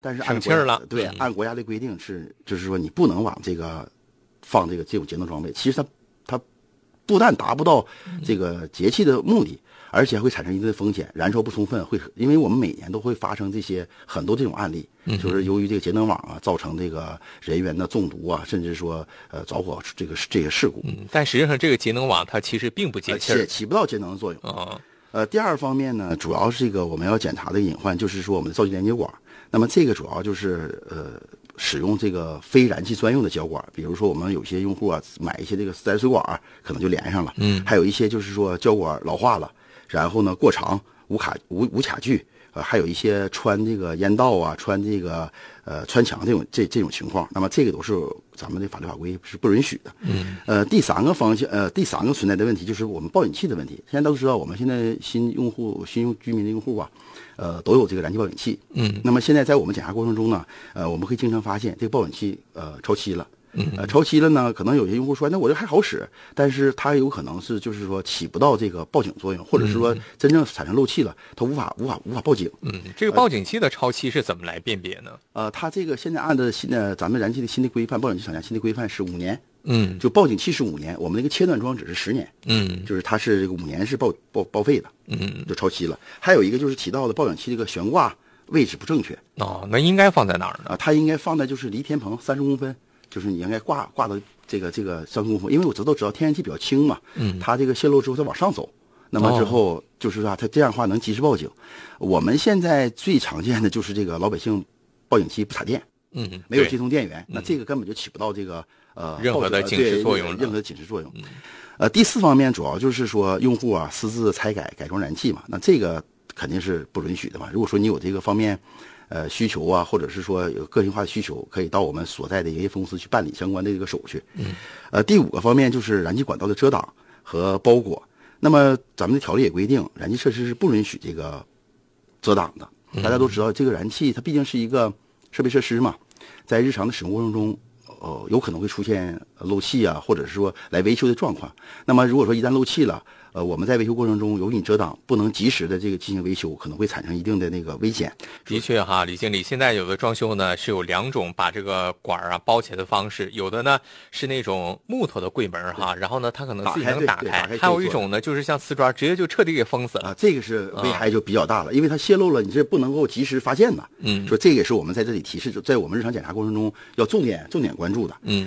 但是省气儿了。 对，按国家的规定就是说你不能往这个放这种节能装备。其实它不但达不到这个节气的目的，而且还会产生一定的风险，燃烧不充分因为我们每年都会发生很多这种案例，就是由于这个节能网啊造成这个人员的中毒啊，甚至说着火这个事故。 但实际上这个节能网它其实并不节气， 起不到节能的作用。第二方面呢，主要是这个我们要检查的隐患，就是说我们的造气连接管。那么这个主要就是使用这个非燃气专用的胶管，比如说我们有些用户啊买一些这个自来水管可能就连上了，还有一些就是说胶管老化了，然后呢过长无卡具，还有一些穿这个烟道啊，穿这个穿墙这种情况，那么这个都是咱们的法律法规是不允许的。第三个存在的问题就是我们报警器的问题。现在都知道，我们现在新居民的用户啊，都有这个燃气报警器。那么现在在我们检查过程中呢，我们会经常发现这个报警器超期了。超期了呢，可能有些用户说，那我这还好使，但是它有可能是就是说起不到这个报警作用，或者是说真正产生漏气了，它无法报警。 这个报警器的超期是怎么来辨别呢？ 它这个现在按照咱们燃气的新的规范，报警器厂家新的规范是5年。就报警器是5年，我们那个切断装置是10年。就是它是这个5年是报废的。就超期了。还有一个就是提到的报警器这个悬挂位置不正确。 那应该放在哪儿呢？ 它应该放在就是离天棚30公分。就是你应该挂到这个30公分，因为我知道天然气比较轻嘛，它这个泄漏之后它往上走，那么之后就是说它这样的话能及时报警。我们现在最常见的就是这个老百姓报警器不插电，没有接通电源，那这个根本就起不到这个任何的警示作用， 任何的警示作用。第4方面主要就是说用户啊私自拆改装燃气嘛，那这个肯定是不允许的嘛。如果说你有这个方面需求啊，或者是说有个性化的需求，可以到我们所在的营业分公司去办理相关的这个手续。第5个方面就是燃气管道的遮挡和包裹。那么咱们的条例也规定，燃气设施是不允许这个遮挡的。大家都知道，这个燃气它毕竟是一个设备设施嘛，在日常的使用过程中，有可能会出现漏气啊，或者是说来维修的状况。那么如果说一旦漏气了，我们在维修过程中由于你遮挡不能及时的这个进行维修，可能会产生一定的那个危险。 的确哈，李经理，现在有的装修呢是有2种把这个管包起来的方式，有的呢是那种木头的柜门哈，然后呢它可能自己能打开，还有一种呢就是像瓷砖直接就彻底给封死了。 这个是危害就比较大了，因为它泄漏了，你这不能够及时发现的。说这个也是我们在这里提示，在我们日常检查过程中要重点关注的。